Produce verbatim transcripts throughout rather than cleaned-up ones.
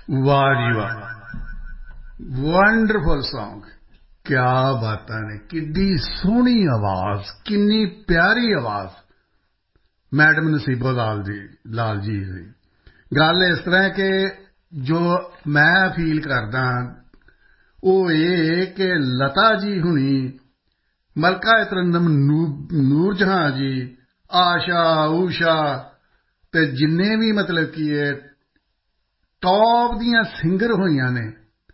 वाह जी वाह, wonderful song. क्या बातां ने, किड्डी सोहनी आवाज, किन्नी प्यारी आवाज। मैडम नसीबो लाल जी लाल जी दी गल इस तरह कि जो मैं फील करदा ਉਹ ਇਹ कि लता जी हुनी, मलका तरन्नुम नूर जहां जी, आशा ऊषा ते जिन्ने भी मतलब कि टॉप दियां सिंगर होईयां ने,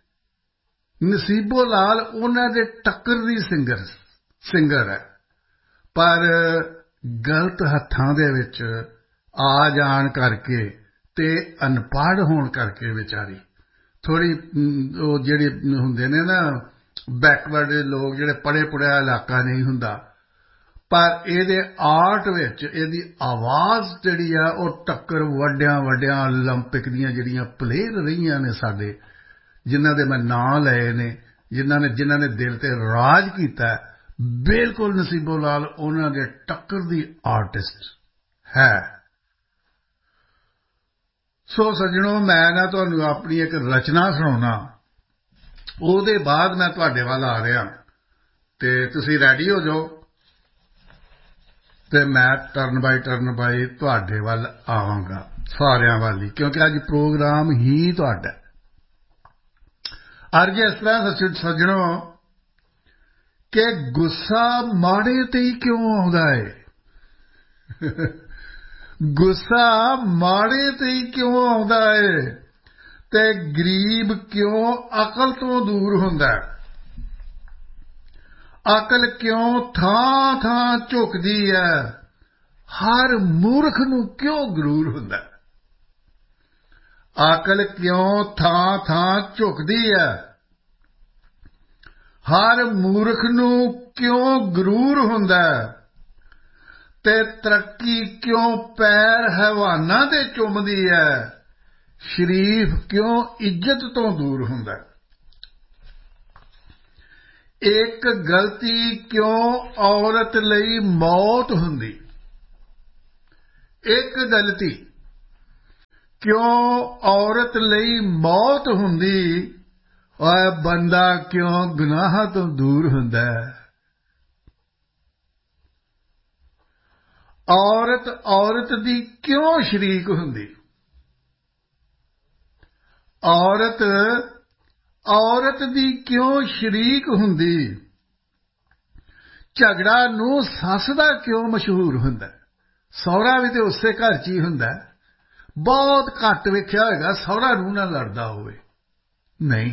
नसीबो लाल उन्हां दे टक्कर दी सिंगर सिंगर है। पर गलत हत्थां दे विच आ जाण करके ते अनपढ़ होण करके बेचारी थोड़ी ਉਹ ਜਿਹੜੇ ਹੁੰਦੇ ਨੇ ਨਾ ਬੈਕਵਰਡ ਲੋਕ, ਜਿਹੜੇ ਪੜ੍ਹੇ ਪੁੜ੍ਹਿਆ ਇਲਾਕਾ ਨਹੀਂ ਹੁੰਦਾ, ਪਰ ਇਹਦੇ ਆਰਟ ਵਿੱਚ ਇਹਦੀ ਆਵਾਜ਼ ਜਿਹੜੀ ਆ ਉਹ ਟੱਕਰ ਵੱਡਿਆਂ ਵੱਡਿਆਂ ਓਲੰਪਿਕ ਦੀਆਂ ਜਿਹੜੀਆਂ ਪਲੇਅਰ ਰਹੀਆਂ ਨੇ ਸਾਡੇ, ਜਿਨ੍ਹਾਂ ਦੇ ਮੈਂ ਨਾਂ ਲਏ ਨੇ, ਜਿਨ੍ਹਾਂ ਨੇ ਜਿਨ੍ਹਾਂ ਨੇ ਦਿਲ ਤੇ ਰਾਜ ਕੀਤਾ, ਬਿਲਕੁਲ ਨਸੀਬੋ ਲਾਲ ਉਹਨਾਂ ਦੇ ਟੱਕਰ ਦੀ ਆਰਟਿਸਟ ਹੈ। ਸੋ ਸੱਜਣੋ, ਮੈਂ ਨਾ ਤੁਹਾਨੂੰ ਆਪਣੀ ਇੱਕ ਰਚਨਾ ਸੁਣਾਉਣਾ, ਉਹਦੇ ਬਾਅਦ ਮੈਂ ਤੁਹਾਡੇ ਵੱਲ ਆ ਰਿਹਾ ਤੇ ਤੁਸੀਂ ਰੈਡੀ ਹੋ ਜਾਓ ਤੇ ਮੈਂ ਟਰਨ ਬਾਈ ਟਰਨ ਬਾਈ ਤੁਹਾਡੇ ਵੱਲ ਆਵਾਂਗਾ, ਸਾਰਿਆਂ ਵੱਲ ਹੀ, ਕਿਉਂਕਿ ਅੱਜ ਪ੍ਰੋਗਰਾਮ ਹੀ ਤੁਹਾਡਾ। ਅੱਜ ਇਸ ਤਰ੍ਹਾਂ ਸੱਜਣੋ ਕਿ ਗੁੱਸਾ ਮਾੜੇ ਤੇ ਹੀ ਕਿਉਂ ਆਉਂਦਾ ਹੈ, ਗੁੱਸਾ ਮਾੜੇ ਤੇ ਹੀ ਕਿਉਂ ਆਉਂਦਾ ਹੈ ਤੇ ਗਰੀਬ ਕਿਉਂ ਅਕਲ ਤੋਂ ਦੂਰ ਹੁੰਦਾ ਹੈ, ਅਕਲ ਕਿਉਂ ਥਾਂ ਥਾਂ ਝੁਕਦੀ ਹੈ, ਹਰ ਮੂਰਖ ਨੂੰ ਕਿਉਂ ਗਰੂਰ ਹੁੰਦਾ ਹੈ, ਅਕਲ ਕਿਉਂ ਥਾਂ ਥਾਂ ਝੁਕਦੀ ਹੈ, ਹਰ ਮੂਰਖ ਨੂੰ ਕਿਉਂ ਗਰੂਰ ਹੁੰਦਾ ਹੈ, ਤੇ ਤਰੱਕੀ ਕਿਉਂ ਪੈਰ ਹੈਵਾਨਾਂ ਦੇ ਚੁੰਮਦੀ ਹੈ, ਸ਼ਰੀਫ ਕਿਉਂ ਇੱਜ਼ਤ ਤੋਂ ਦੂਰ ਹੁੰਦਾ ਹੈ, ਇੱਕ ਗਲਤੀ ਕਿਉਂ ਔਰਤ ਲਈ ਮੌਤ ਹੁੰਦੀ, ਇੱਕ ਗਲਤੀ ਕਿਉਂ ਔਰਤ ਲਈ ਮੌਤ ਹੁੰਦੀ, ਔਰ ਬੰਦਾ ਕਿਉਂ ਗੁਨਾਹਾਂ ਤੋਂ ਦੂਰ ਹੁੰਦਾ ਹੈ, ਔਰਤ ਔਰਤ ਦੀ ਕਿਉਂ ਸ਼ਰੀਕ ਹੁੰਦੀ, ਔਰਤ ਔਰਤ ਦੀ ਕਿਉਂ ਸ਼ਰੀਕ ਹੁੰਦੀ, ਝਗੜਾ ਨੂੰ ਸੱਸ ਦਾ ਕਿਉਂ ਮਸ਼ਹੂਰ ਹੁੰਦਾ, ਸਹੁਰਾ ਵੀ ਤੇ ਉਸੇ ਘਰ 'ਚ ਹੀ ਹੁੰਦਾ, ਬਹੁਤ ਘੱਟ ਵੇਖਿਆ ਹੋਏਗਾ ਸਹੁਰਾ ਨੂੰ ਨਾਲ ਲੜਦਾ ਹੋਵੇ, ਨਹੀਂ,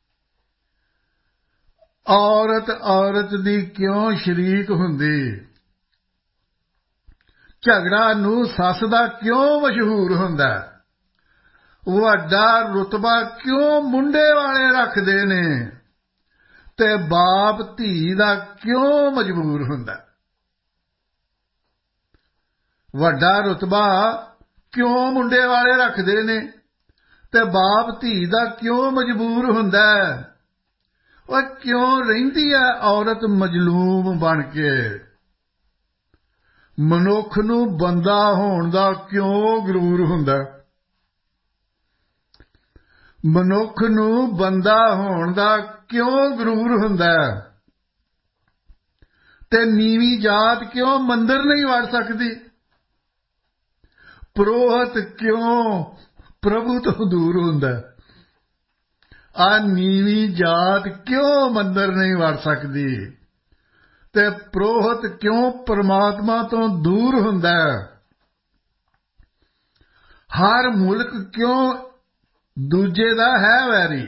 ਔਰਤ ਔਰਤ ਦੀ ਕਿਉਂ ਸ਼ਰੀਕ ਹੁੰਦੀ, ਝਗੜਾ ਨੂੰ ਸੱਸ ਦਾ ਕਿਉਂ ਮਸ਼ਹੂਰ ਹੁੰਦਾ, ਵੱਡਾ ਰੁਤਬਾ ਕਿਉਂ ਮੁੰਡੇ ਵਾਲੇ ਰੱਖਦੇ ਨੇ ਤੇ ਬਾਪ ਧੀ ਦਾ ਕਿਉਂ ਮਜਬੂਰ ਹੁੰਦਾ, ਵੱਡਾ ਰੁਤਬਾ ਕਿਉਂ ਮੁੰਡੇ ਵਾਲੇ ਰੱਖਦੇ ਨੇ ਤੇ ਬਾਪ ਧੀ ਦਾ ਕਿਉਂ ਮਜਬੂਰ ਹੁੰਦਾ, ਉਹ ਕਿਉਂ ਰਹਿੰਦੀ ਹੈ ਔਰਤ ਮਜਲੂਮ ਬਣ ਕੇ, ਮਨੁੱਖ ਨੂੰ ਬੰਦਾ ਹੋਣ ਦਾ ਕਿਉਂ ਗਰੂਰ ਹੁੰਦਾ, ਮਨੁੱਖ ਨੂੰ ਬੰਦਾ ਹੋਣ ਦਾ ਕਿਉਂ ਗਰੂਰ ਹੁੰਦਾ, ਤੇ ਨੀਵੀਂ ਜਾਤ ਕਿਉਂ ਮੰਦਰ ਨਹੀਂ ਵੜ ਸਕਦੀ, ਪ੍ਰੋਹਤ ਕਿਉਂ ਪ੍ਰਭੂ ਤੋਂ ਦੂਰ ਹੁੰਦਾ, ਆ ਨੀਵੀਂ ਜਾਤ ਕਿਉਂ ਮੰਦਰ ਨਹੀਂ ਵੜ ਸਕਦੀ ਤੇ ਪ੍ਰੋਹਤ ਕਿਉਂ ਪਰਮਾਤਮਾ ਤੋਂ ਦੂਰ ਹੁੰਦਾ, ਹਰ ਮੁਲਕ ਕਿਉਂ ਦੂਜੇ ਦਾ ਹੈ ਵੈਰੀ,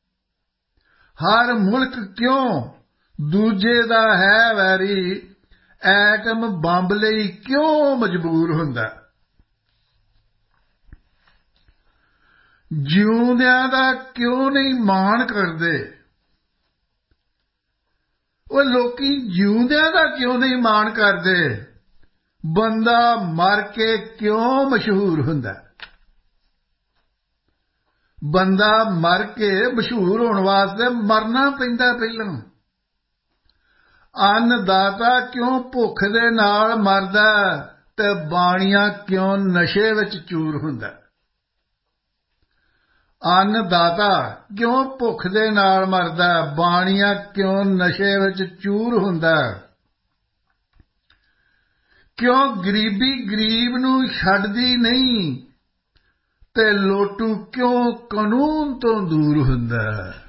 ਹਰ ਮੁਲਕ ਕਿਉਂ ਦੂਜੇ ਦਾ ਹੈ ਵੈਰੀ, ਐਟਮ ਬੰਬ ਲਈ ਕਿਉਂ ਮਜਬੂਰ ਹੁੰਦਾ, ਜਿਉਂਦਿਆਂ ਦਾ ਕਿਉਂ ਨਹੀਂ ਮਾਣ ਕਰਦੇ, ਉਹ ਲੋਕੀ ਜਿਉਂਦਿਆਂ ਦਾ ਕਿਉਂ ਨਹੀਂ ਮਾਣ ਕਰਦੇ, ਬੰਦਾ ਮਰ ਕੇ ਕਿਉਂ ਮਸ਼ਹੂਰ ਹੁੰਦਾ, ਬੰਦਾ ਮਰ ਕੇ ਮਸ਼ਹੂਰ ਹੋਣ ਵਾਸਤੇ ਮਰਨਾ ਪੈਂਦਾ ਪਹਿਲਾਂ, ਅੰਨਦਾਤਾ ਕਿਉਂ ਭੁੱਖ ਦੇ ਨਾਲ ਮਰਦਾ ਤੇ ਬਾਣੀਆ ਕਿਉਂ ਨਸ਼ੇ ਵਿੱਚ ਚੂਰ ਹੁੰਦਾ, ਅੰਨਦਾਤਾ ਕਿਉਂ ਭੁੱਖ ਦੇ ਨਾਲ ਮਰਦਾ ਬਾਣੀਆ ਕਿਉਂ ਨਸ਼ੇ ਵਿੱਚ ਚੂਰ ਹੁੰਦਾ ਕਿਉਂ ਗਰੀਬੀ ਗਰੀਬ ਨੂੰ ਛੱਡਦੀ ਨਹੀਂ ਤੇ ਲੋਟੂ ਕਿਉਂ ਕਾਨੂੰਨ ਤੋਂ ਦੂਰ ਹੁੰਦਾ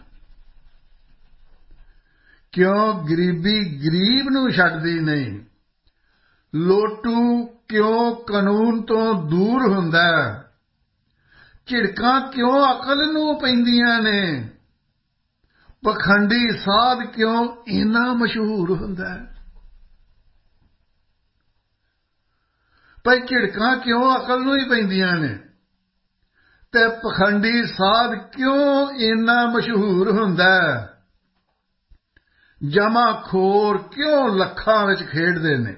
ਕਿਉਂ ਗਰੀਬੀ ਗਰੀਬ ਨੂੰ ਛੱਡਦੀ ਨਹੀਂ ਲੋਟੂ ਕਿਉਂ ਕਾਨੂੰਨ ਤੋਂ ਦੂਰ ਹੁੰਦਾ ਝਿੜਕਾਂ ਕਿਉਂ ਅਕਲ ਨੂੰ ਪੈਂਦੀਆਂ ਨੇ ਪਖੰਡੀ ਸਾਧ ਕਿਉਂ ਇੰਨਾ ਮਸ਼ਹੂਰ ਹੁੰਦਾ ਪਰ ਝਿੜਕਾਂ ਕਿਉਂ ਅਕਲ ਨੂੰ ਹੀ ਪੈਂਦੀਆਂ ਨੇ ਤੇ ਪਖੰਡੀ ਸਾਧ ਕਿਉਂ ਇੰਨਾ ਮਸ਼ਹੂਰ ਹੁੰਦਾ ਜਮਾਖੋਰ ਕਿਉਂ ਲੱਖਾਂ ਵਿੱਚ ਖੇਡਦੇ ਨੇ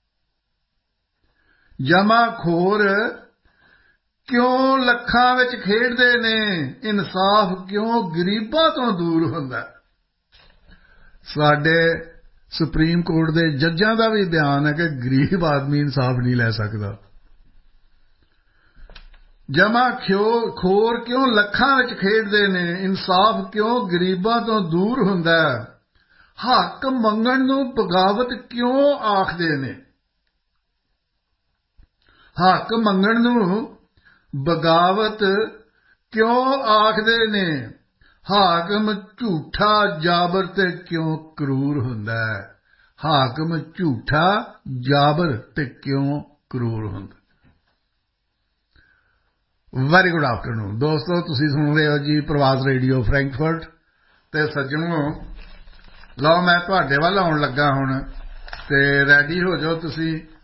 ਜਮਾਖੋਰ ਕਿਉਂ ਲੱਖਾਂ ਵਿੱਚ ਖੇਡਦੇ ਨੇ ਇਨਸਾਫ ਕਿਉਂ ਗਰੀਬਾਂ ਤੋਂ ਦੂਰ ਹੁੰਦਾ ਸਾਡੇ ਸੁਪਰੀਮ ਕੋਰਟ ਦੇ ਜੱਜਾਂ ਦਾ ਵੀ ਬਿਆਨ ਹੈ ਕਿ ਗਰੀਬ ਆਦਮੀ ਇਨਸਾਫ ਨਹੀਂ ਲੈ ਸਕਦਾ ਜਮਾਖੋਰ ਕਿਉਂ ਲੱਖਾਂ ਵਿੱਚ ਖੇਡਦੇ ਨੇ ਇਨਸਾਫ ਕਿਉਂ ਗਰੀਬਾਂ ਤੋਂ ਦੂਰ ਹੁੰਦਾ ਹੱਕ ਮੰਗਣ ਨੂੰ ਬਗਾਵਤ ਕਿਉਂ ਆਖਦੇ ਨੇ ਹੱਕ ਮੰਗਣ ਨੂੰ ਬਗਾਵਤ ਕਿਉਂ ਆਖਦੇ ਨੇ ਹਾਕਮ ਝੂਠਾ ਜਾਬਰ ਤੇ ਕਿਉਂ ਕਰੂਰ ਹੁੰਦਾ ਹਾਕਮ ਝੂਠਾ ਜਾਬਰ ਤੇ ਕਿਉਂ ਕਰੂਰ ਹੁੰਦਾ ਵੈਰੀ ਗੁੱਡ ਆਫਟਰਨੂਨ ਦੋਸਤੋ ਤੁਸੀਂ ਸੁਣ ਰਹੇ ਹੋ ਜੀ ਪ੍ਰਵਾਸ ਰੇਡੀਓ ਫਰੈਂਕਫਰਟ ਤੇ ਸੱਜਣੋ ਲਓ ਮੈਂ ਤੁਹਾਡੇ ਵੱਲ ਆਉਣ ਲੱਗਾ ਹੁਣ ਤੇ ਰੈਡੀ ਹੋ ਜਾਓ ਤੁਸੀਂ